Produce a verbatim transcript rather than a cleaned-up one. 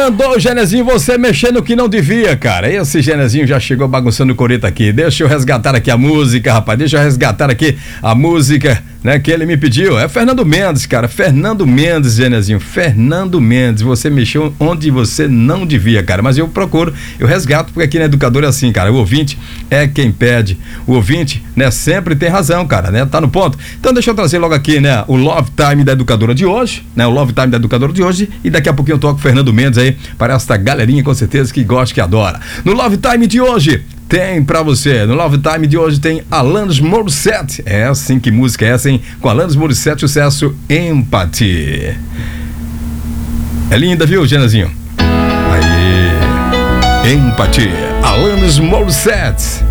Mandou o Genezinho você mexer no que não devia, cara. Esse Genezinho já chegou bagunçando o coreta aqui. Deixa eu resgatar aqui a música, rapaz. Deixa eu resgatar aqui a música, né, que ele me pediu. É Fernando Mendes, cara. Fernando Mendes, Genezinho. Fernando Mendes. Você mexeu onde você não devia, cara. Mas eu procuro, eu resgato, porque aqui na Educadora é assim, cara. O ouvinte é quem pede. O ouvinte, né, sempre tem razão, cara, né? Tá no ponto. Então deixa eu trazer logo aqui, né, o Love Time da Educadora de hoje, né? O Love Time da Educadora de hoje. E daqui a pouquinho eu toco o Fernando Mendes aí, para esta galerinha com certeza que gosta, que adora. No Love Time de hoje tem pra você, no Love Time de hoje tem Alanis Morissette. É assim, que música é essa, hein? Com Alanis Morissette, sucesso Empathy. É linda, viu, Genazinho? Aí, Empathy, Alanis Morissette.